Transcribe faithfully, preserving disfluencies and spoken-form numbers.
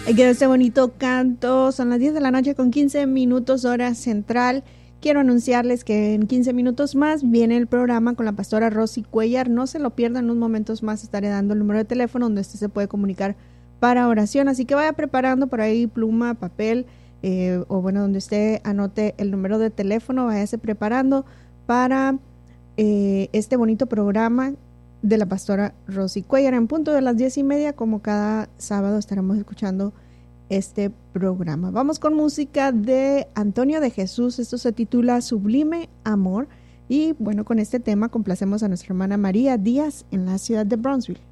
Ahí quedó este bonito canto. Son las diez de la noche con quince minutos hora central. Quiero anunciarles que en quince minutos más viene el programa con la pastora Rosy Cuellar. No se lo pierdan, en unos momentos más estaré dando el número de teléfono donde usted se puede comunicar para oración. Así que vaya preparando por ahí pluma, papel, eh, o bueno, donde usted anote el número de teléfono, váyase preparando para eh, este bonito programa de la pastora Rosy Cuellar. En punto de las diez y media, como cada sábado, estaremos escuchando este programa. Vamos con música de Antonio de Jesús. Esto se titula Sublime Amor. Y bueno, con este tema complacemos a nuestra hermana María Díaz en la ciudad de Brownsville.